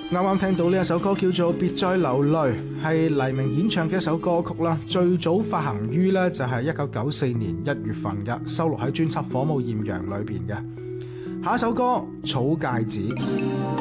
啱啱聽到呢一首歌叫做《別再流淚》，係黎明演唱嘅一首歌曲啦。最早發行於呢就係1994年1月份嘅，收錄喺專輯《火舞豔陽》裏邊嘅。下一首歌《草芥子》。